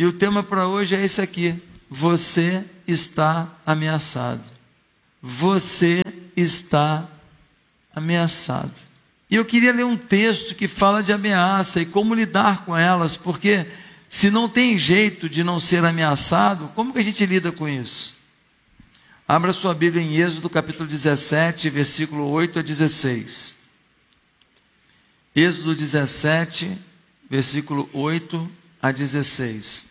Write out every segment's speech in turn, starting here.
E o tema para hoje é esse aqui: você está ameaçado. Você está ameaçado. E eu queria ler um texto que fala de ameaça e como lidar com elas, porque se não tem jeito de não ser ameaçado, como que a gente lida com isso? Abra sua Bíblia em Êxodo capítulo 17, versículo 8 a 16. Êxodo 17, versículo 8 a 16.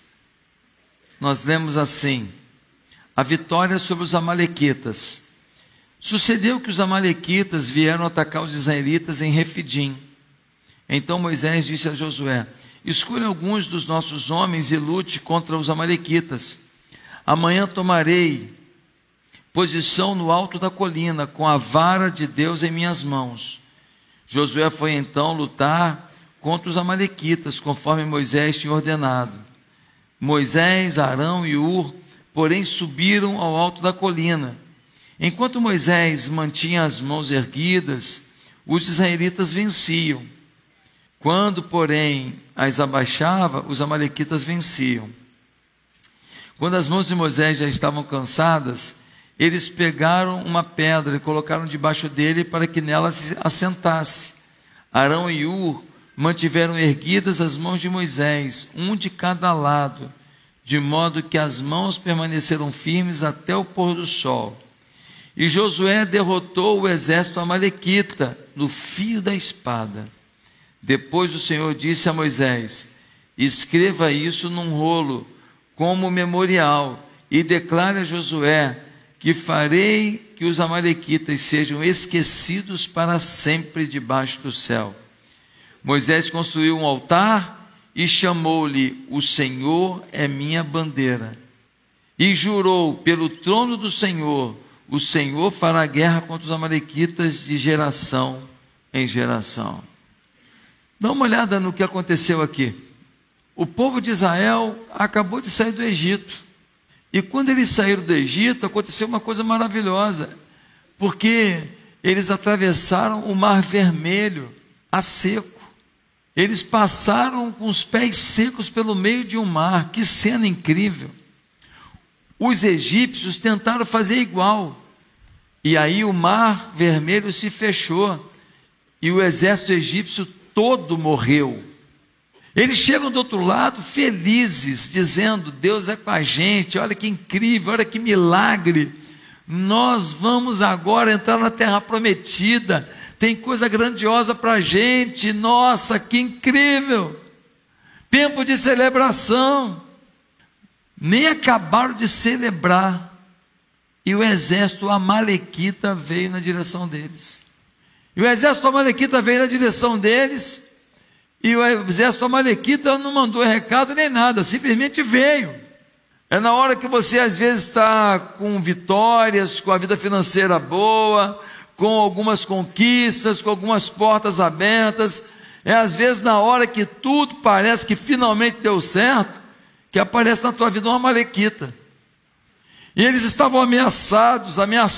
Nós lemos assim: a vitória sobre os amalequitas. Sucedeu que os amalequitas vieram atacar os israelitas em Refidim. Então Moisés disse a Josué: escolha alguns dos nossos homens e lute contra os amalequitas. Amanhã tomarei posição no alto da colina, com a vara de Deus em minhas mãos. Josué foi então lutar contra os amalequitas, conforme Moisés tinha ordenado. Moisés, Arão e Hur, porém, subiram ao alto da colina. Enquanto Moisés mantinha as mãos erguidas, os israelitas venciam. Quando, porém, as abaixava, os amalequitas venciam. Quando as mãos de Moisés já estavam cansadas, eles pegaram uma pedra e colocaram debaixo dele para que nela se assentasse. Arão e Hur mantiveram erguidas as mãos de Moisés, um de cada lado, de modo que as mãos permaneceram firmes até o pôr do sol. E Josué derrotou o exército amalequita no fio da espada. Depois o Senhor disse a Moisés: escreva isso num rolo como memorial e declare a Josué que farei que os amalequitas sejam esquecidos para sempre debaixo do céu. Moisés construiu um altar e chamou-lhe: o Senhor é minha bandeira. E jurou pelo trono do Senhor: o Senhor fará guerra contra os amalequitas de geração em geração. Dá uma olhada no que aconteceu aqui. O povo de Israel acabou de sair do Egito. E quando eles saíram do Egito, aconteceu uma coisa maravilhosa, porque eles atravessaram o Mar Vermelho a seco. Eles passaram com os pés secos pelo meio de um mar. Que cena incrível! Os egípcios tentaram fazer igual, e aí o Mar Vermelho se fechou, e o exército egípcio todo morreu. Eles chegam do outro lado felizes, dizendo: Deus é com a gente, olha que incrível, olha que milagre, nós vamos agora entrar na terra prometida, tem coisa grandiosa para a gente, nossa, que incrível, tempo de celebração. Nem acabaram de celebrar, e o exército amalequita veio na direção deles. E o exército amalequita veio na direção deles, e o exército amalequita não mandou recado nem nada, simplesmente veio. É na hora que você às vezes está com vitórias, com a vida financeira boa, com algumas conquistas, com algumas portas abertas, é às vezes na hora que tudo parece que finalmente deu certo, que aparece na tua vida uma amalequita. E eles estavam ameaçados,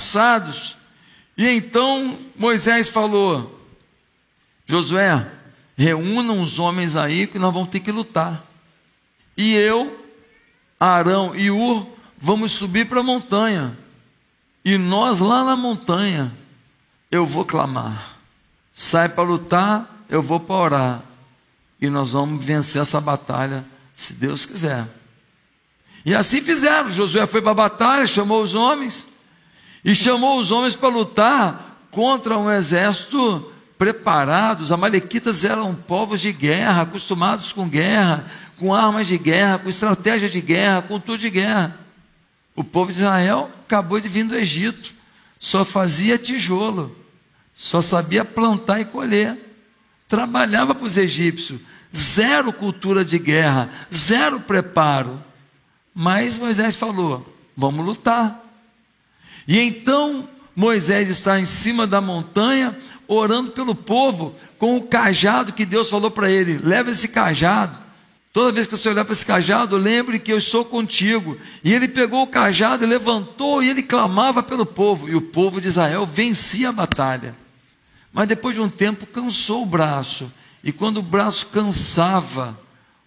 e então Moisés falou: Josué, reúnam os homens aí que nós vamos ter que lutar. E eu, Arão e Hur vamos subir para a montanha. E nós lá na montanha, eu vou clamar. Sai para lutar, eu vou para orar. E nós vamos vencer essa batalha, se Deus quiser. E assim fizeram. Josué foi para a batalha, chamou os homens. E chamou os homens para lutar contra um exército preparado. Os amalequitas eram povos de guerra, acostumados com guerra, com armas de guerra, com estratégia de guerra, com tudo de guerra. O povo de Israel acabou de vir do Egito, só fazia tijolo, só sabia plantar e colher, trabalhava para os egípcios, zero cultura de guerra, zero preparo. Mas Moisés falou: vamos lutar. E então Moisés está em cima da montanha, orando pelo povo, com o cajado que Deus falou para ele: leva esse cajado, toda vez que você olhar para esse cajado, lembre que eu sou contigo. E ele pegou o cajado, levantou e ele clamava pelo povo, e o povo de Israel vencia a batalha. Mas depois de um tempo cansou o braço, e quando o braço cansava,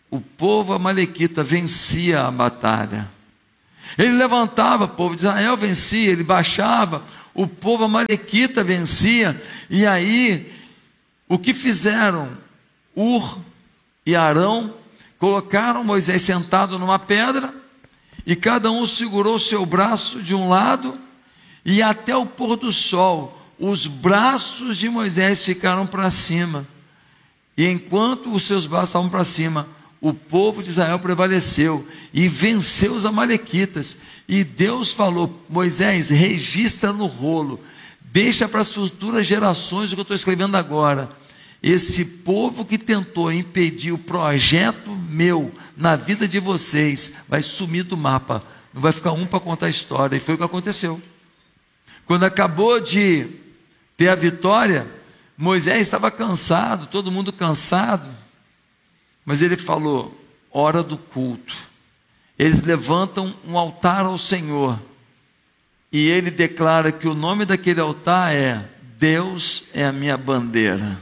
o povo amalequita vencia a batalha. Ele levantava, o povo de Israel vencia, ele baixava, o povo amalequita vencia. E aí, o que fizeram? Ur e Arão colocaram Moisés sentado numa pedra, e cada um segurou o seu braço de um lado, e até o pôr do sol, os braços de Moisés ficaram para cima. E enquanto os seus braços estavam para cima, o povo de Israel prevaleceu e venceu os amalequitas. E Deus falou: Moisés, registra no rolo, deixa para as futuras gerações o que eu estou escrevendo agora. Esse povo que tentou impedir o projeto meu na vida de vocês vai sumir do mapa, não vai ficar um para contar a história. E foi o que aconteceu. Quando acabou de ter a vitória, Moisés estava cansado, todo mundo cansado, mas ele falou: hora do culto. Eles levantam um altar ao Senhor, e ele declara que o nome daquele altar é: Deus é a minha bandeira.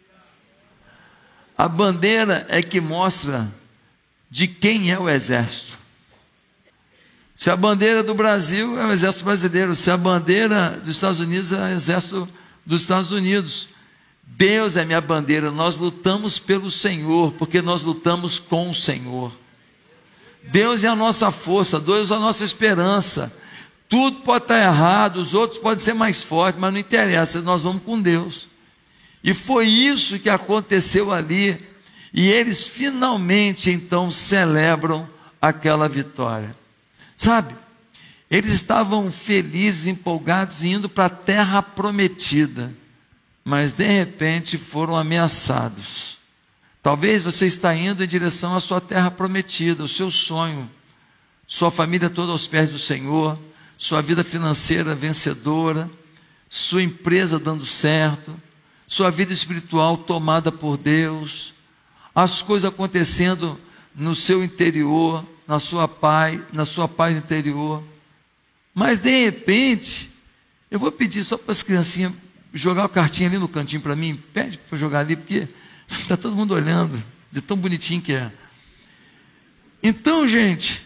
A bandeira é que mostra de quem é o exército. Se a bandeira do Brasil é o exército brasileiro, se a bandeira dos Estados Unidos é o exército dos Estados Unidos. Deus é minha bandeira, nós lutamos pelo Senhor, porque nós lutamos com o Senhor. Deus é a nossa força, Deus é a nossa esperança. Tudo pode estar errado, os outros podem ser mais fortes, mas não interessa, nós vamos com Deus. E foi isso que aconteceu ali, e eles finalmente então celebram aquela vitória. Sabe, eles estavam felizes, empolgados, indo para a terra prometida, mas de repente foram ameaçados. Talvez você está indo em direção à sua terra prometida, o seu sonho, sua família toda aos pés do Senhor, sua vida financeira vencedora, sua empresa dando certo, sua vida espiritual tomada por Deus, as coisas acontecendo no seu interior, na sua paz interior. Mas de repente, eu vou pedir só para as criancinhas jogar o cartinho ali no cantinho para mim, pede para jogar ali, porque está todo mundo olhando, de tão bonitinho que é. Então, gente,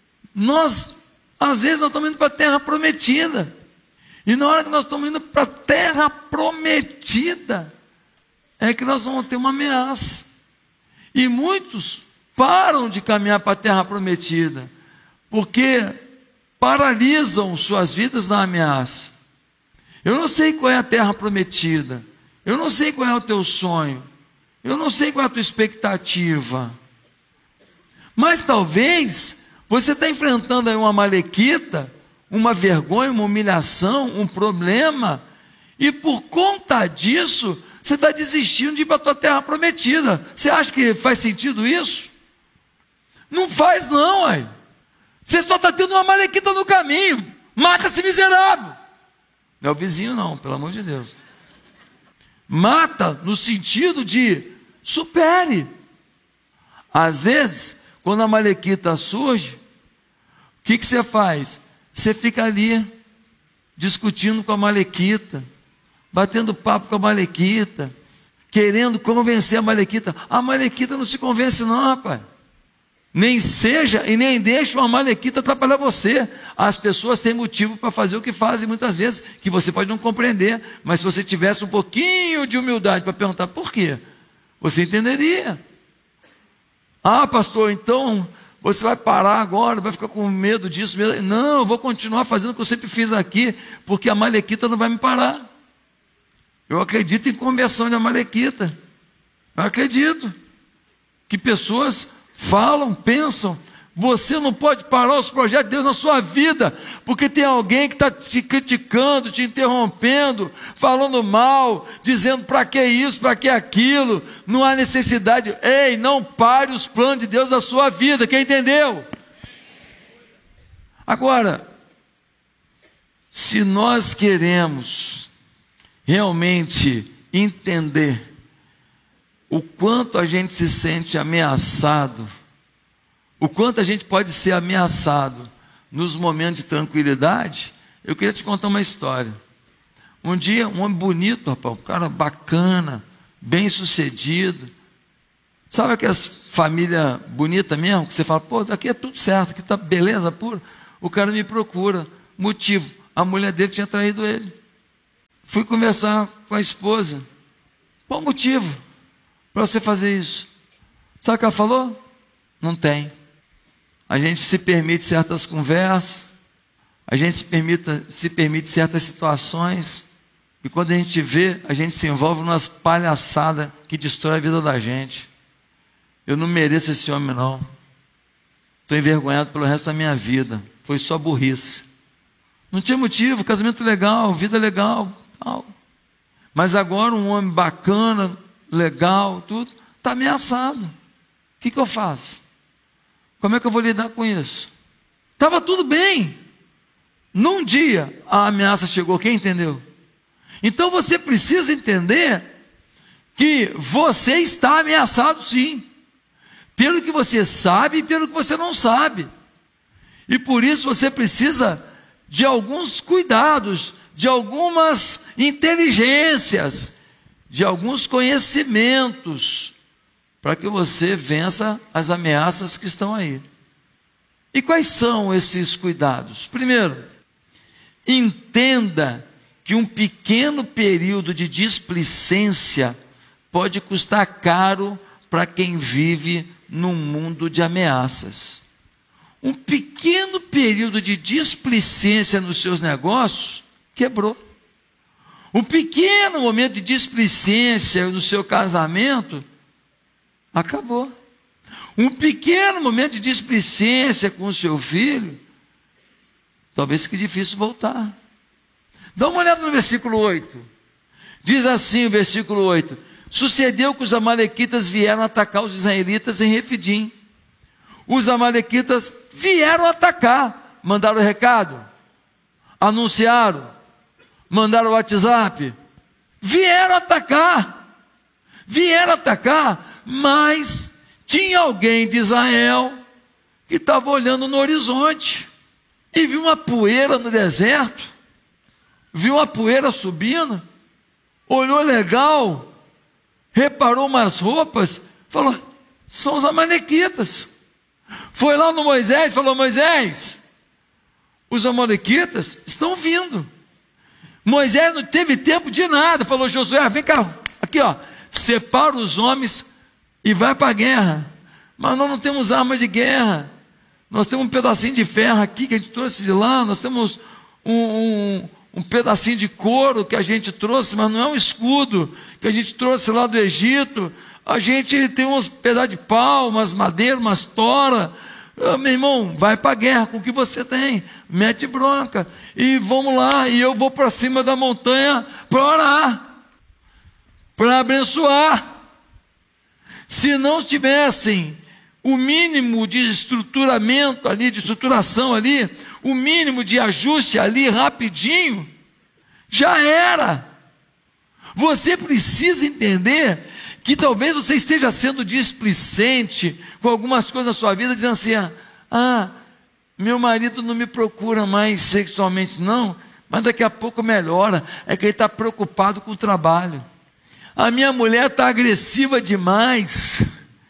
às vezes nós estamos indo para a terra prometida, e na hora que nós estamos indo para a terra prometida, é que nós vamos ter uma ameaça, e muitos param de caminhar para a terra prometida, porque paralisam suas vidas na ameaça. Eu não sei qual é a terra prometida, eu não sei qual é o teu sonho, eu não sei qual é a tua expectativa, mas talvez você está enfrentando aí uma amalequita, uma vergonha, uma humilhação, um problema, e por conta disso, você está desistindo de ir para a tua terra prometida. Você acha que faz sentido isso? Não faz não, ué. Você só está tendo uma amalequita no caminho. Mata esse miserável. Não é o vizinho não, pelo amor de Deus. Mata no sentido de supere. Às vezes, quando a amalequita surge, o que você faz? Você fica ali, discutindo com a amalequita, batendo papo com a amalequita, querendo convencer a amalequita. A amalequita não se convence não, rapaz. Nem seja e nem deixe uma amalequita atrapalhar você. As pessoas têm motivo para fazer o que fazem muitas vezes, que você pode não compreender, mas se você tivesse um pouquinho de humildade para perguntar por quê, você entenderia. Ah, pastor, então você vai parar agora, vai ficar com medo disso? Não, eu vou continuar fazendo o que eu sempre fiz aqui, porque a amalequita não vai me parar. Eu acredito em conversão de amalequita. Eu acredito que pessoas falam, pensam, você não pode parar os projetos de Deus na sua vida, porque tem alguém que está te criticando, te interrompendo, falando mal, dizendo para que isso, para que aquilo, não há necessidade. Ei, não pare os planos de Deus na sua vida, quem entendeu? Agora, se nós queremos realmente entender o quanto a gente se sente ameaçado, o quanto a gente pode ser ameaçado nos momentos de tranquilidade, eu queria te contar uma história. Um dia, um homem bonito, rapaz, um cara bacana, bem sucedido, Sabe aquelas famílias bonitas mesmo, que você fala, pô, daqui é tudo certo, aqui está beleza pura. O cara me procura, motivo, a mulher dele tinha traído ele. Fui conversar com a esposa. Qual o motivo para você fazer isso? Sabe o que ela falou? Não tem. A gente se permite certas conversas, a gente se permite certas situações, e quando a gente vê, a gente se envolve numas palhaçadas que destrói a vida da gente. Eu não mereço esse homem, não. Estou envergonhado pelo resto da minha vida. Foi só burrice. Não tinha motivo, casamento legal, vida legal, tal. Mas agora um homem bacana, legal, tudo, está ameaçado. O que eu faço? Como é que eu vou lidar com isso? Estava tudo bem. Num dia, a ameaça chegou. Quem entendeu? Então você precisa entender que você está ameaçado sim. Pelo que você sabe e pelo que você não sabe. E por isso você precisa de alguns cuidados, de algumas inteligências, de alguns conhecimentos, para que você vença as ameaças que estão aí. E quais são esses cuidados? Primeiro, entenda que um pequeno período de displicência pode custar caro para quem vive num mundo de ameaças. Um pequeno período de displicência nos seus negócios quebrou. Um pequeno momento de displicência no seu casamento acabou. Um pequeno momento de displicência com o seu filho, talvez fique difícil voltar. Dá uma olhada no versículo 8. Diz assim o versículo 8: sucedeu que os amalequitas vieram atacar os israelitas em Refidim. Os amalequitas vieram atacar. Mandaram recado, anunciaram, mandaram WhatsApp, vieram atacar, mas tinha alguém de Israel que estava olhando no horizonte e viu uma poeira no deserto, viu uma poeira subindo, olhou legal, reparou umas roupas, falou, são os amalequitas. Foi lá no Moisés, falou, Moisés, os amalequitas estão vindo. Moisés não teve tempo de nada, falou, Josué, vem cá, aqui ó, separa os homens e vai para a guerra. Mas nós não temos armas de guerra, nós temos um pedacinho de ferro aqui que a gente trouxe de lá, nós temos um pedacinho de couro que a gente trouxe, mas não é um escudo que a gente trouxe lá do Egito. A gente tem uns pedaços de pau, umas madeiras, umas tora. Meu irmão, vai para a guerra com o que você tem, mete bronca, e vamos lá, e eu vou para cima da montanha para orar, para abençoar. Se não tivessem o mínimo de estruturamento ali, de estruturação ali, o mínimo de ajuste ali rapidinho, já era. Você precisa entender que talvez você esteja sendo displicente com algumas coisas na sua vida, dizendo assim, meu marido não me procura mais sexualmente não, mas daqui a pouco melhora, é que ele está preocupado com o trabalho. A minha mulher está agressiva demais,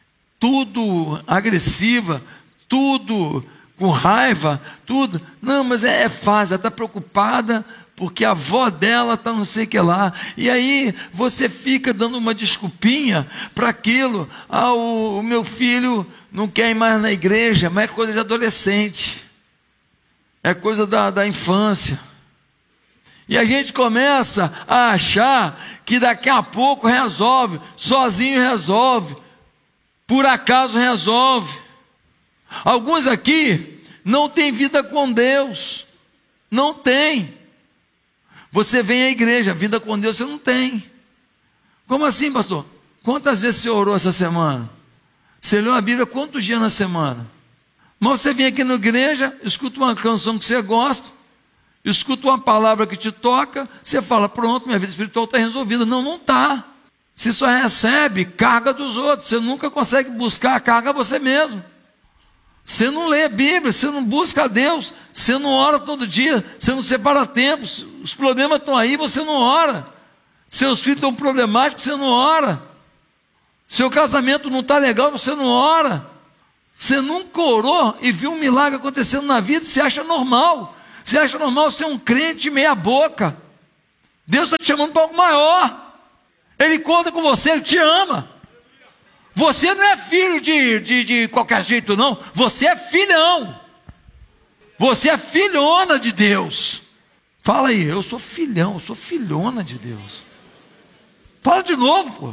tudo agressiva, tudo com raiva, tudo. Não, mas é fácil, ela está preocupada porque a avó dela está não sei o que lá. E aí você fica dando uma desculpinha para aquilo. O meu filho não quer ir mais na igreja, mas é coisa de adolescente. É coisa da infância. E a gente começa a achar que daqui a pouco resolve, sozinho resolve, por acaso resolve. Alguns aqui não têm vida com Deus, não tem. Você vem à igreja, vida com Deus você não tem. Como assim, pastor? Quantas vezes você orou essa semana? Você leu a Bíblia quantos dias na semana? Mas você vem aqui na igreja, escuta uma canção que você gosta, escuta uma palavra que te toca, você fala, pronto, minha vida espiritual está resolvida. Não, não está. Você só recebe carga dos outros, você nunca consegue buscar a carga você mesmo. Você não lê a Bíblia, você não busca a Deus, você não ora todo dia, você não separa tempos, os problemas estão aí, você não ora. Seus filhos estão problemáticos, você não ora. Seu casamento não está legal, você não ora. Você nunca orou e viu um milagre acontecendo na vida, você acha normal. Você acha normal ser um crente meia boca. Deus está te chamando para algo maior. Ele conta com você, Ele te ama. Você não é filho de qualquer jeito não. Você é filhão. Você é filhona de Deus. Fala aí, eu sou filhão, eu sou filhona de Deus. Fala de novo, pô.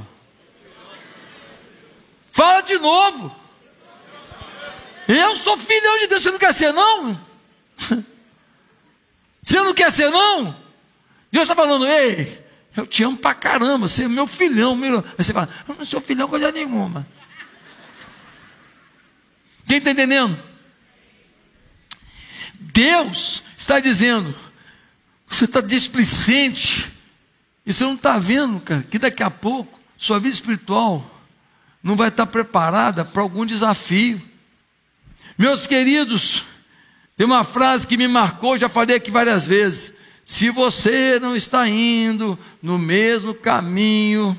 Fala de novo. Eu sou filhão de Deus. Você não quer ser não? Você não quer ser não? Deus está falando, ei, eu te amo pra caramba, você é meu filhão. Aí você fala, eu não sou filhão coisa nenhuma. Quem está entendendo? Deus está dizendo, você está displicente, e você não está vendo, cara, que daqui a pouco sua vida espiritual não vai estar preparada para algum desafio. Meus queridos, tem uma frase que me marcou, já falei aqui várias vezes. Se você não está indo no mesmo caminho,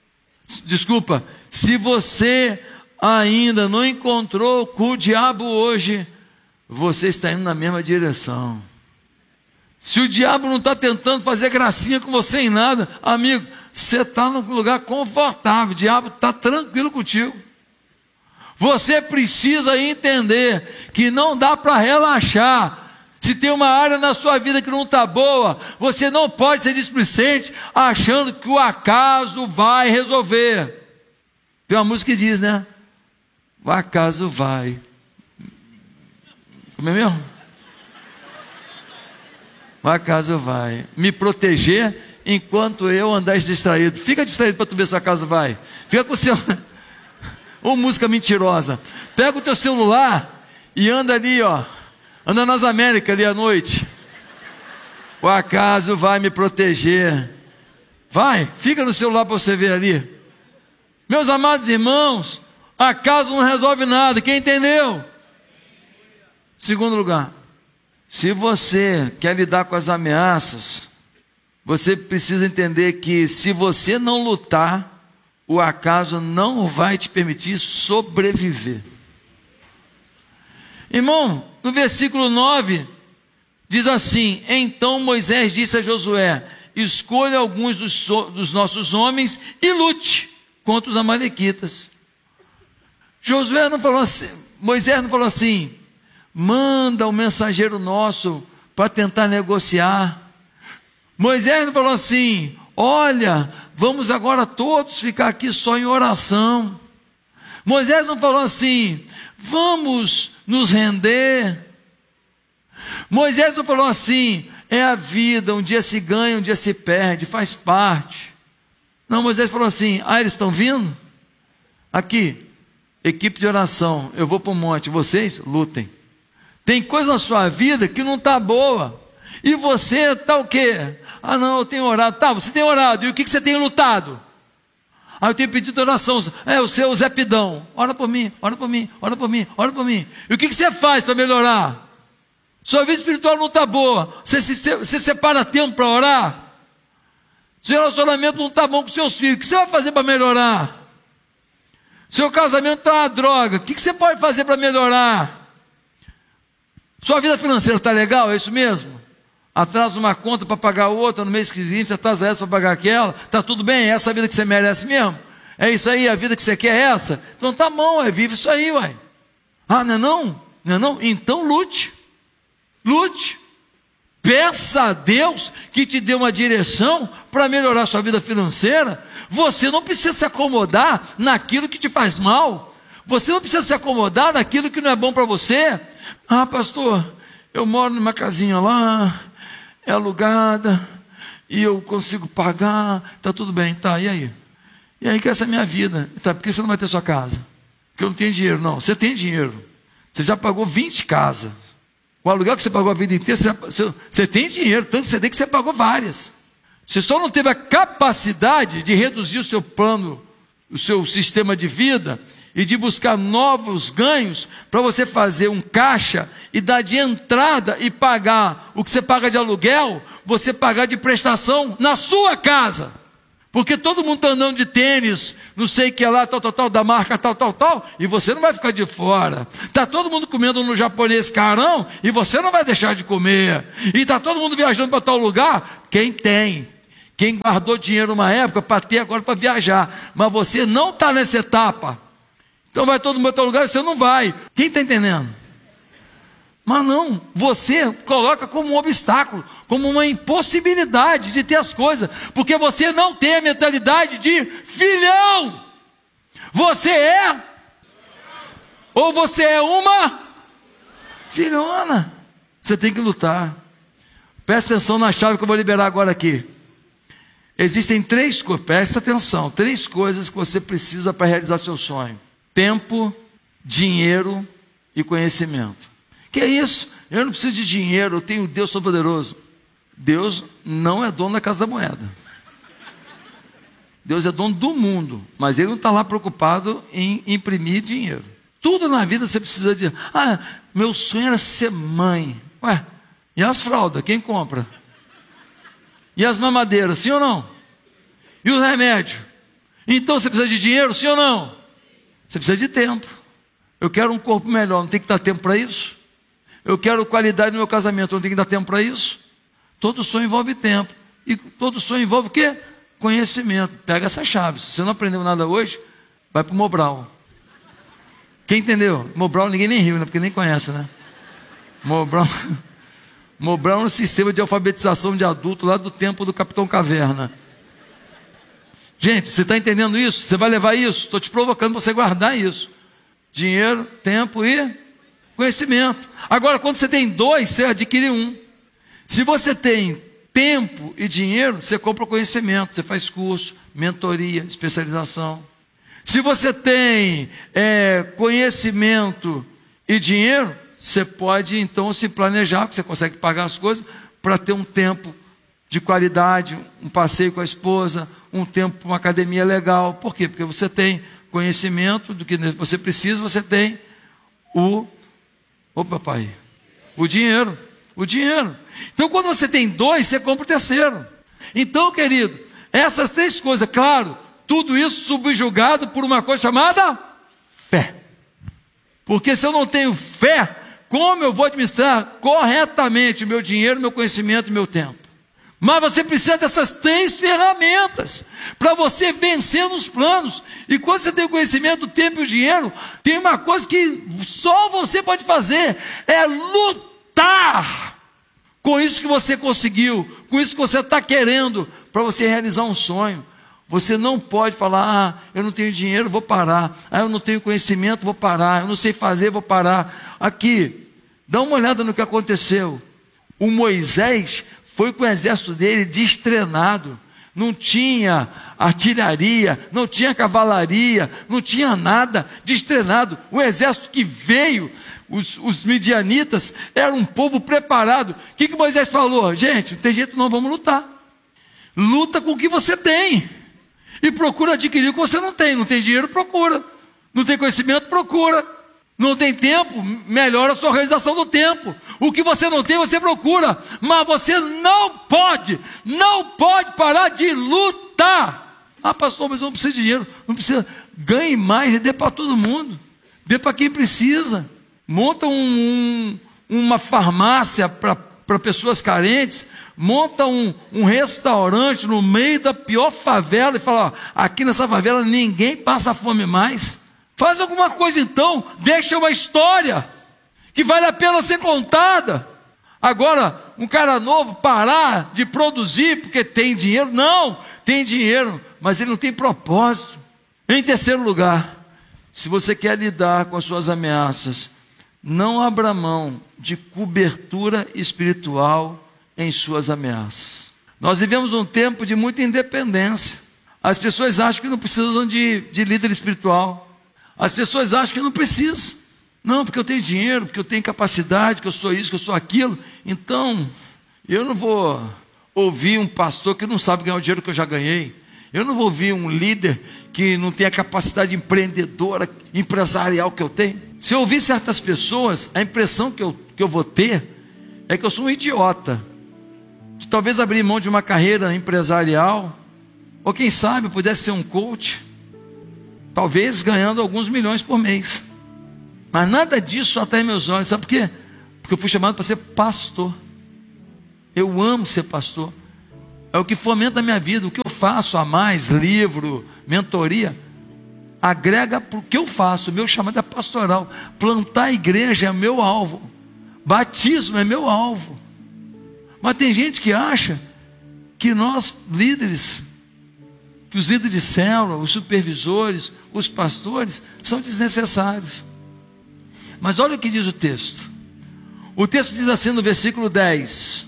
se você ainda não encontrou com o diabo hoje, você está indo na mesma direção. Se o diabo não está tentando fazer gracinha com você em nada, amigo, você está num lugar confortável, o diabo está tranquilo contigo. Você precisa entender que não dá para relaxar. Se tem uma área na sua vida que não está boa, você não pode ser displicente achando que o acaso vai resolver. Tem uma música que diz, né? O acaso vai. Como é mesmo? O acaso vai me proteger enquanto eu andar distraído. Fica distraído para tu ver se o acaso vai. Fica com o seu... Ou música mentirosa. Pega o teu celular e anda ali, ó. Anda nas Américas ali à noite. O acaso vai me proteger. Vai, fica no celular para você ver ali. Meus amados irmãos, acaso não resolve nada. Quem entendeu? Segundo lugar, se você quer lidar com as ameaças, você precisa entender que se você não lutar, o acaso não vai te permitir sobreviver. Irmão, no versículo 9, diz assim: então Moisés disse a Josué, escolha alguns dos nossos homens e lute contra os amalequitas. Josué não falou assim, Moisés não falou assim, manda um mensageiro nosso para tentar negociar. Moisés não falou assim, olha, vamos agora todos ficar aqui só em oração. Moisés não falou assim, vamos nos render. Moisés não falou assim, é a vida, um dia se ganha, um dia se perde, faz parte. Não, Moisés falou assim, eles estão vindo? Aqui, equipe de oração, eu vou para o monte, vocês lutem. Tem coisa na sua vida que não está boa, e você está o quê? Ah não, eu tenho orado. Tá, você tem orado, e o que você tem lutado? Ah, eu tenho pedido oração. O seu Zé Pidão, ora por mim, ora por mim, ora por mim, ora por mim. E o que você faz para melhorar? Sua vida espiritual não está boa, você separa tempo para orar? Seu relacionamento não está bom com seus filhos, o que você vai fazer para melhorar? Seu casamento está uma droga, o que você pode fazer para melhorar? Sua vida financeira está legal, é isso mesmo? Atrasa uma conta para pagar outra, no mês seguinte atrasa essa para pagar aquela, está tudo bem? É essa a vida que você merece mesmo? É isso aí, a vida que você quer é essa? Então tá bom, vive isso aí, uai. Ah, não é não? Não é não? Então lute, peça a Deus que te dê uma direção para melhorar sua vida financeira. Você não precisa se acomodar naquilo que te faz mal, você não precisa se acomodar naquilo que não é bom para você. Ah, pastor, eu moro numa casinha lá, é alugada, e eu consigo pagar, está tudo bem, tá, e aí? E aí que essa é a minha vida, tá, por que você não vai ter sua casa? Porque eu não tenho dinheiro. Não, você tem dinheiro, você já pagou 20 casas, o aluguel que você pagou a vida inteira, você tem dinheiro, tanto você tem que você pagou várias, você só não teve a capacidade de reduzir o seu plano, o seu sistema de vida, e de buscar novos ganhos, para você fazer um caixa, e dar de entrada, e pagar o que você paga de aluguel, você pagar de prestação na sua casa, Porque todo mundo está andando de tênis, não sei o que é lá, tal, da marca tal, e você não vai ficar de fora. Está todo mundo comendo no japonês carão, e você não vai deixar de comer. E está todo mundo viajando para tal lugar, quem guardou dinheiro numa época para ter agora para viajar. Mas você não está nessa etapa. Então vai todo mundo para tal lugar e você não vai. Quem está entendendo? Mas não, você coloca como um obstáculo, como uma impossibilidade de ter as coisas, porque você não tem a mentalidade de filhão. Você é, ou você é uma filhona. Você tem que lutar. Presta atenção na chave que eu vou liberar agora aqui. Existem três coisas, presta atenção, três coisas que você precisa para realizar seu sonho: tempo, dinheiro e conhecimento. Que é isso? Eu não preciso de dinheiro, eu tenho Deus Todo-Poderoso. Deus não é dono da casa da moeda. Deus é dono do mundo, mas Ele não está lá preocupado em imprimir dinheiro. Tudo na vida você precisa de... meu sonho era ser mãe. Ué, e as fraldas, quem compra? E as mamadeiras, sim ou não? E o remédio? Então você precisa de dinheiro, sim ou não? Você precisa de tempo. Eu quero um corpo melhor, não tem que dar tempo para isso? Eu quero qualidade no meu casamento, não tem que dar tempo para isso? Todo sonho envolve tempo. E todo sonho envolve o quê? Conhecimento. Pega essa chave. Se você não aprendeu nada hoje, vai para o Mobral. Quem entendeu? Mobral ninguém nem riu, né? Porque nem conhece, né? Mobral é um sistema de alfabetização de adulto lá do tempo do Capitão Caverna. Gente, você está entendendo isso? Você vai levar isso? Estou te provocando para você guardar isso. Dinheiro, tempo e conhecimento. Agora, quando você tem dois, você adquire um. Se você tem tempo e dinheiro, você compra o conhecimento, você faz curso, mentoria, especialização. Se você tem conhecimento e dinheiro, você pode então se planejar, porque você consegue pagar as coisas, para ter um tempo de qualidade, um passeio com a esposa, um tempo para uma academia legal. Por quê? Porque você tem conhecimento do que você precisa, você tem o dinheiro. Então, quando você tem dois, você compra o terceiro. Então, querido, essas três coisas, claro, tudo isso subjugado por uma coisa chamada fé. Porque se eu não tenho fé, como eu vou administrar corretamente o meu dinheiro, meu conhecimento e meu tempo? Mas você precisa dessas três ferramentas para você vencer nos planos. E quando você tem o conhecimento, o tempo e o dinheiro, tem uma coisa que só você pode fazer: é lutar com isso que você conseguiu, com isso que você está querendo, para você realizar um sonho. Você não pode falar: eu não tenho dinheiro, vou parar. Eu não tenho conhecimento, vou parar. Eu não sei fazer, vou parar. Aqui, dá uma olhada no que aconteceu. O Moisés foi com o exército dele destreinado. Não tinha artilharia, não tinha cavalaria, não tinha nada, destreinado. O exército que veio, os midianitas, era um povo preparado. O que Moisés falou? Gente, não tem jeito não, vamos lutar. Luta com o que você tem. E procura adquirir o que você não tem. Não tem dinheiro, procura. Não tem conhecimento, procura. Não tem tempo, melhora a sua organização do tempo. O que você não tem, você procura. Mas você não pode parar de lutar. Pastor, mas eu não preciso de dinheiro. Não precisa. Ganhe mais e dê para todo mundo. Dê para quem precisa. Monta uma farmácia para pessoas carentes. Monta um restaurante no meio da pior favela e fala: aqui nessa favela ninguém passa fome mais. Faz alguma coisa então, deixa uma história que vale a pena ser contada. Agora, um cara novo parar de produzir porque tem dinheiro? Não, tem dinheiro, mas ele não tem propósito. Em terceiro lugar, se você quer lidar com as suas ameaças, não abra mão de cobertura espiritual em suas ameaças. Nós vivemos um tempo de muita independência. As pessoas acham que não precisam de líder espiritual. As pessoas acham que não precisam. Não, porque eu tenho dinheiro, porque eu tenho capacidade, que eu sou isso, que eu sou aquilo. Então, eu não vou ouvir um pastor que não sabe ganhar o dinheiro que eu já ganhei. Eu não vou ouvir um líder que não tem a capacidade empreendedora, empresarial que eu tenho. Se eu ouvir certas pessoas, a impressão que eu vou ter é que eu sou um idiota. De talvez abrir mão de uma carreira empresarial Ou quem sabe pudesse ser um coach, talvez ganhando alguns milhões por mês. Mas nada disso atrai meus olhos. Sabe por quê? Porque eu fui chamado para ser pastor. Eu amo ser pastor. É o que fomenta a minha vida. O que eu faço a mais, livro, mentoria, agrega para o que eu faço. O meu chamado é pastoral. Plantar a igreja é meu alvo. Batismo é meu alvo. Mas tem gente que acha que nós líderes, que os líderes de célula, os supervisores, os pastores, são desnecessários. Mas olha o que diz o texto. O texto diz assim no versículo 10.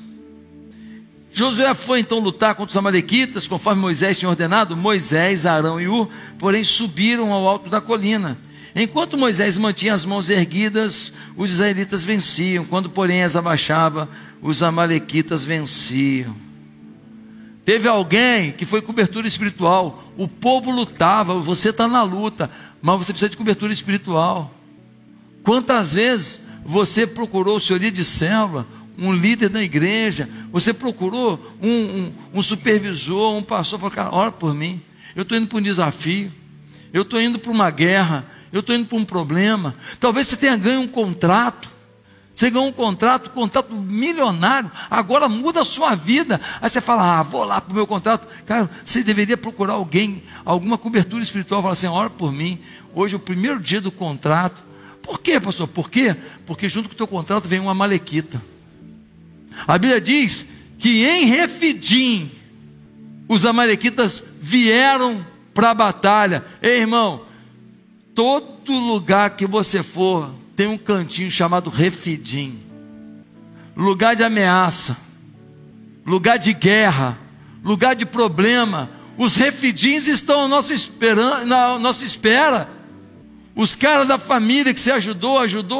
Josué foi então lutar contra os amalequitas, conforme Moisés tinha ordenado. Moisés, Arão e Hur, porém, subiram ao alto da colina. Enquanto Moisés mantinha as mãos erguidas, os israelitas venciam. Quando, porém, as abaixava, os amalequitas venciam. Teve alguém que foi cobertura espiritual. O povo lutava, você está na luta, mas você precisa de cobertura espiritual. Quantas vezes você procurou o seu líder de célula, um líder da igreja, você procurou um supervisor, um pastor, falou, cara, ora por mim, eu estou indo para um desafio, eu estou indo para uma guerra, eu estou indo para um problema. Talvez você tenha ganho um contrato, você ganhou um contrato milionário, agora muda a sua vida. Aí você fala, vou lá para o meu contrato. Cara, você deveria procurar alguém, alguma cobertura espiritual, falar assim, ora por mim, hoje é o primeiro dia do contrato. Por quê, pastor? Por quê? Porque junto com o teu contrato vem uma amalequita. A Bíblia diz que em Refidim, os amalequitas vieram para a batalha. Ei, irmão, todo lugar que você for, tem um cantinho chamado Refidim. Lugar de ameaça, lugar de guerra, lugar de problema. Os Refidins estão à nossa espera. Os caras da família que você ajudou,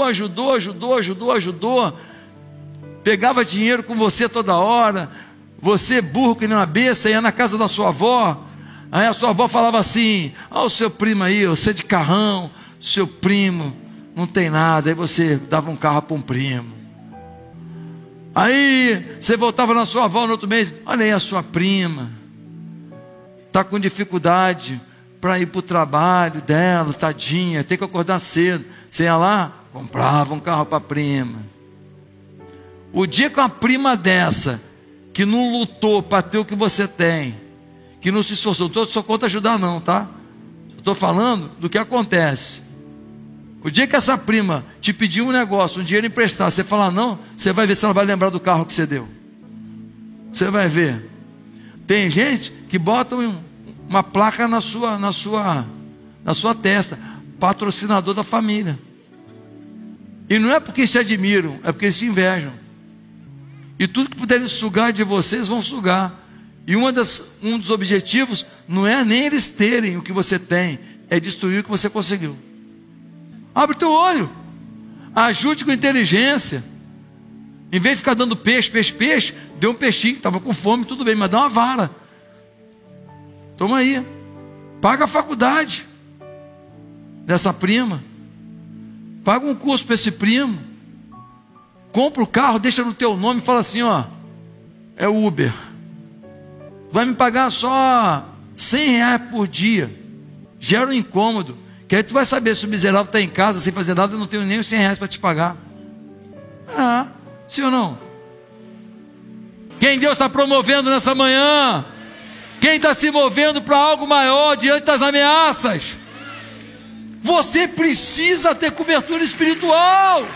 pegava dinheiro com você toda hora, você burro que nem uma besta, ia na casa da sua avó, aí a sua avó falava assim, o seu primo aí, você de carrão, seu primo não tem nada, aí você dava um carro para um primo, aí você voltava na sua avó no outro mês, olha aí a sua prima, está com dificuldade para ir para o trabalho dela, tadinha, tem que acordar cedo. Você ia lá, comprava um carro para a prima. O dia que uma prima dessa, que não lutou para ter o que você tem, que não se esforçou, não estou só contra ajudar não, tá? Estou falando do que acontece. O dia que essa prima te pedir um negócio, um dinheiro emprestado, você falar não, você vai ver se ela vai lembrar do carro que você deu. Você vai ver. Tem gente que bota uma placa na sua testa, patrocinador da família. E não é porque se admiram, é porque se invejam. E tudo que puderem sugar de vocês, vão sugar. E um dos objetivos não é nem eles terem o que você tem, é destruir o que você conseguiu. Abre teu olho, ajude com inteligência. Em vez de ficar dando peixe, dê um peixinho, estava com fome, tudo bem, mas dá uma vara. Toma aí, paga a faculdade dessa prima, paga um curso para esse primo, compra o carro, deixa no teu nome e fala assim, é Uber, vai me pagar só R$100 por dia, gera um incômodo, que aí tu vai saber se o miserável está em casa sem fazer nada, eu não tenho nem os R$100 para te pagar. Sim ou não? Quem Deus está promovendo nessa manhã? Quem está se movendo para algo maior diante das ameaças? Você precisa ter cobertura espiritual.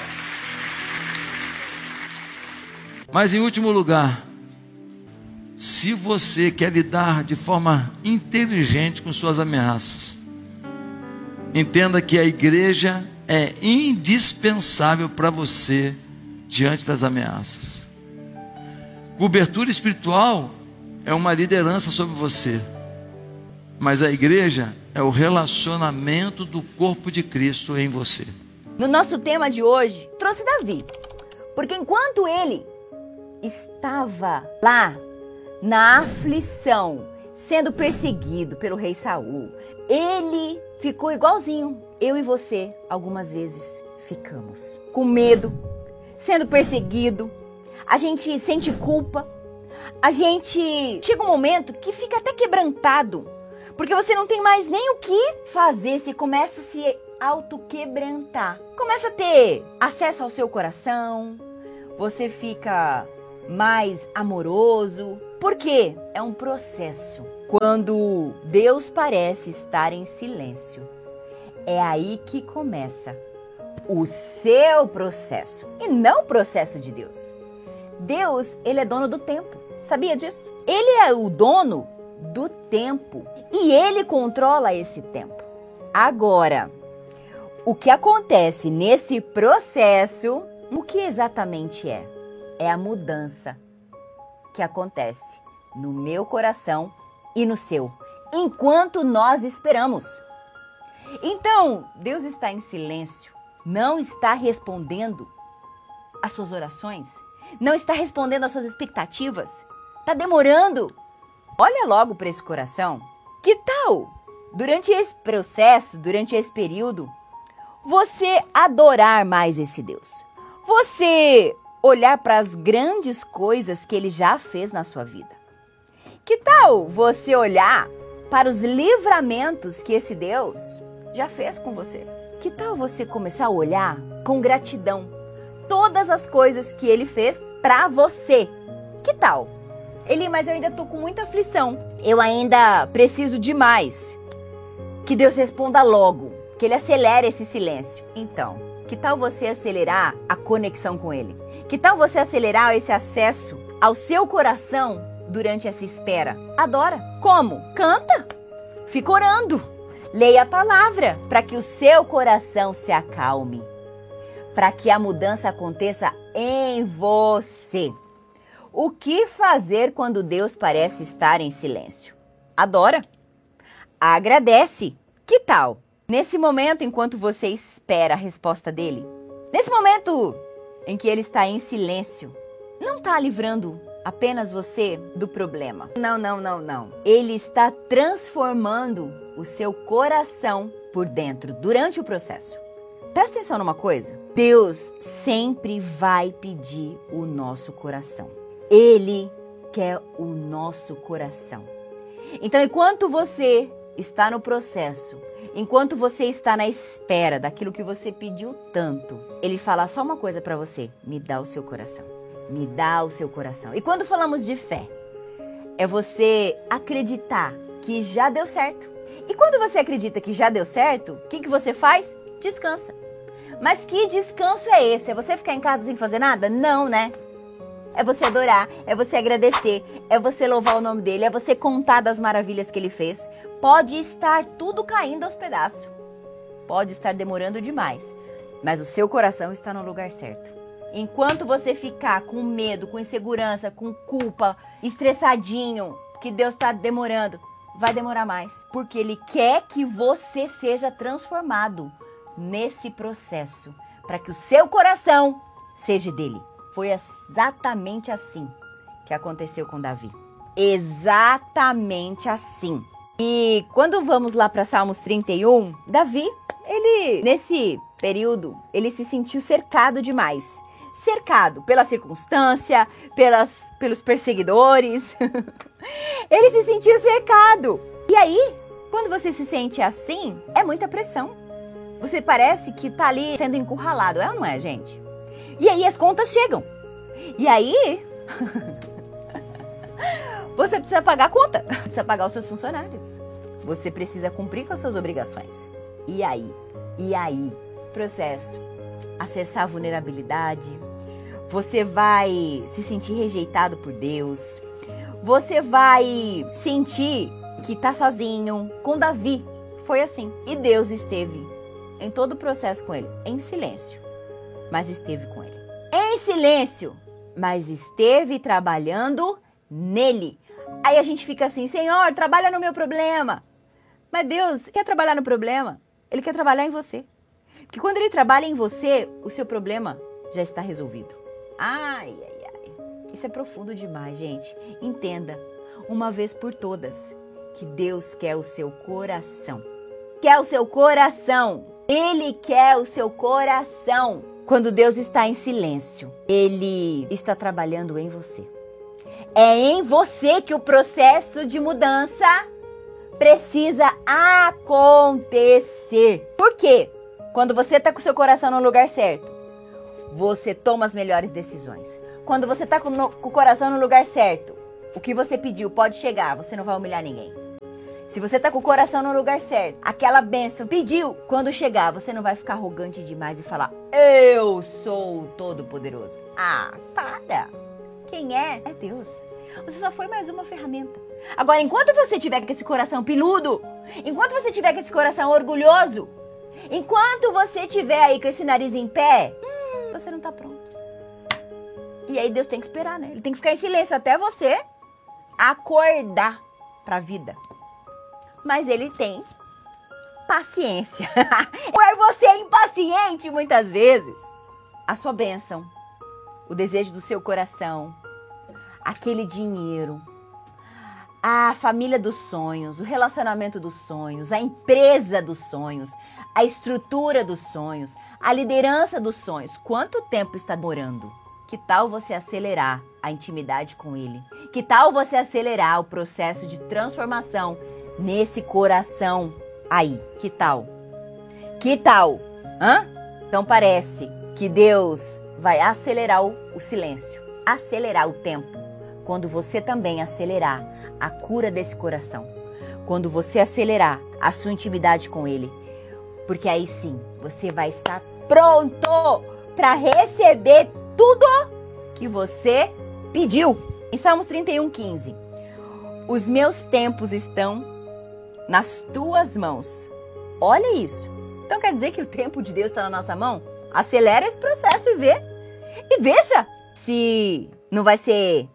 Mas em último lugar, se você quer lidar de forma inteligente com suas ameaças, entenda que a igreja é indispensável para você diante das ameaças. Cobertura espiritual é uma liderança sobre você, mas a igreja é o relacionamento do corpo de Cristo em você. No nosso tema de hoje, trouxe Davi, porque enquanto ele estava lá na aflição, sendo perseguido pelo rei Saul, ele ficou igualzinho eu e você algumas vezes ficamos, com medo, sendo perseguido, a gente sente culpa, a gente chega um momento que fica até quebrantado, porque você não tem mais nem o que fazer, você começa a se autoquebrantar. Começa a ter acesso ao seu coração, você fica mais amoroso. Por quê? É um processo. Quando Deus parece estar em silêncio, é aí que começa o seu processo e não o processo de Deus. Deus, ele é dono do tempo. Sabia disso? Ele é o dono do tempo e ele controla esse tempo. Agora, o que acontece nesse processo, o que exatamente é? É a mudança que acontece no meu coração e no seu, enquanto nós esperamos. Então, Deus está em silêncio, não está respondendo às suas orações, não está respondendo às suas expectativas, está demorando. Olha logo para esse coração. Que tal, durante esse processo, durante esse período, você adorar mais esse Deus? Você olhar para as grandes coisas que Ele já fez na sua vida? Que tal você olhar para os livramentos que esse Deus já fez com você? Que tal você começar a olhar com gratidão todas as coisas que Ele fez para você? Que tal? Eli, mas eu ainda tô com muita aflição. Eu ainda preciso demais que Deus responda logo, que Ele acelere esse silêncio. Então, que tal você acelerar a conexão com Ele? Que tal você acelerar esse acesso ao seu coração durante essa espera? Adora. Como? Canta. Fica orando. Leia a palavra para que o seu coração se acalme. Para que a mudança aconteça em você. O que fazer quando Deus parece estar em silêncio? Adora. Agradece. Que tal? Nesse momento, enquanto você espera a resposta dele, nesse momento em que ele está em silêncio, não está livrando apenas você do problema. Não. Ele está transformando o seu coração por dentro, durante o processo. Presta atenção numa coisa. Deus sempre vai pedir o nosso coração. Ele quer o nosso coração. Então, enquanto você está no processo, enquanto você está na espera daquilo que você pediu tanto, Ele fala só uma coisa para você: me dá o seu coração. Me dá o seu coração. E quando falamos de fé, é você acreditar que já deu certo. E quando você acredita que já deu certo, o que você faz? Descansa. Mas que descanso é esse? É você ficar em casa sem fazer nada? Não, né? É você adorar, é você agradecer, é você louvar o nome dele, é você contar das maravilhas que ele fez. Pode estar tudo caindo aos pedaços. Pode estar demorando demais, mas o seu coração está no lugar certo. Enquanto você ficar com medo, com insegurança, com culpa, estressadinho, que Deus está demorando, vai demorar mais. Porque Ele quer que você seja transformado nesse processo, para que o seu coração seja dele. Foi exatamente assim que aconteceu com Davi. Exatamente assim. E quando vamos lá para Salmos 31, Davi, nesse período, ele se sentiu cercado demais. Cercado pela circunstância, pelos perseguidores. Ele se sentiu cercado. E aí, quando você se sente assim, é muita pressão. Você parece que tá ali sendo encurralado, é ou não é, gente? E aí as contas chegam. E aí, você precisa pagar a conta. Precisa pagar os seus funcionários. Você precisa cumprir com as suas obrigações. E aí, processo. Acessar a vulnerabilidade. Você vai se sentir rejeitado por Deus. Você vai sentir que tá sozinho. Com Davi, foi assim. E Deus esteve em todo o processo com ele, em silêncio, mas esteve com ele. Em silêncio, mas esteve trabalhando nele. Aí a gente fica assim: Senhor, trabalha no meu problema. Mas Deus quer trabalhar no problema, Ele quer trabalhar em você. Porque quando Ele trabalha em você, o seu problema já está resolvido. Ai. Isso é profundo demais, gente. Entenda, uma vez por todas, que Deus quer o seu coração. Quer o seu coração. Ele quer o seu coração. Quando Deus está em silêncio, Ele está trabalhando em você. É em você que o processo de mudança precisa acontecer. Por quê? Quando você está com o seu coração no lugar certo, você toma as melhores decisões. Quando você está com o coração no lugar certo, o que você pediu pode chegar, você não vai humilhar ninguém. Se você está com o coração no lugar certo, aquela bênção pediu, quando chegar, você não vai ficar arrogante demais e falar: eu sou o Todo-Poderoso. Ah, para! Quem é? É Deus. Você só foi mais uma ferramenta. Agora, enquanto você tiver com esse coração peludo, enquanto você tiver com esse coração orgulhoso, enquanto você tiver aí com esse nariz em pé, você não tá pronto. E aí Deus tem que esperar, né? Ele tem que ficar em silêncio até você acordar pra vida. Mas ele tem paciência. Por você é impaciente muitas vezes, a sua bênção, o desejo do seu coração, aquele dinheiro, a família dos sonhos, o relacionamento dos sonhos, a empresa dos sonhos, a estrutura dos sonhos, a liderança dos sonhos. Quanto tempo está demorando? Que tal você acelerar a intimidade com ele? Que tal você acelerar o processo de transformação nesse coração aí? Que tal? Que tal? Então parece que Deus vai acelerar o silêncio, acelerar o tempo, quando você também acelerar a cura desse coração, quando você acelerar a sua intimidade com ele, porque aí sim você vai estar pronto para receber tudo que você pediu. Em Salmos 31:15, os meus tempos estão nas tuas mãos. Olha isso. Então quer dizer que o tempo de Deus está na nossa mão? Acelera esse processo e veja se não vai ser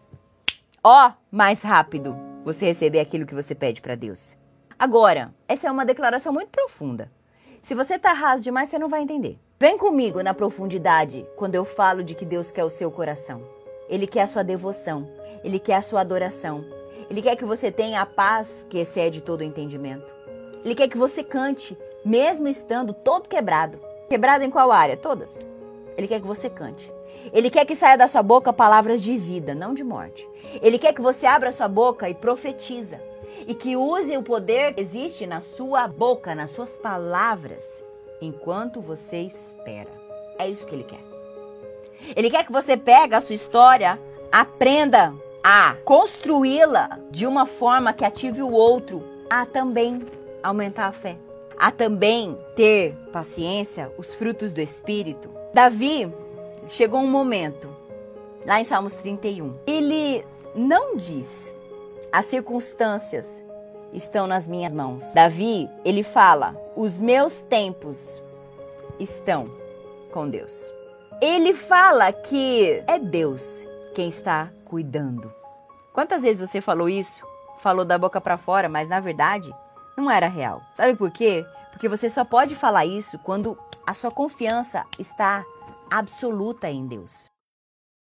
mais rápido você receber aquilo que você pede para Deus. Agora, essa é uma declaração muito profunda. Se você tá raso demais, você não vai entender. Vem comigo na profundidade quando eu falo de que Deus quer o seu coração. Ele quer a sua devoção. Ele quer a sua adoração. Ele quer que você tenha a paz que excede todo o entendimento. Ele quer que você cante, mesmo estando todo quebrado. Quebrado em qual área? Todas. Ele quer que você cante. Ele quer que saia da sua boca palavras de vida, não de morte. Ele quer que você abra a sua boca e profetiza. E que use o poder que existe na sua boca, nas suas palavras, enquanto você espera. É isso que ele quer. Ele quer que você pegue a sua história, aprenda a construí-la de uma forma que ative o outro a também aumentar a fé, a também ter paciência, os frutos do Espírito. Davi, chegou um momento, lá em Salmos 31, ele não diz: as circunstâncias estão nas minhas mãos. Davi, ele fala: os meus tempos estão com Deus. Ele fala que é Deus quem está cuidando. Quantas vezes você falou isso? Falou da boca para fora, mas na verdade não era real. Sabe por quê? Porque você só pode falar isso quando a sua confiança está absoluta em Deus.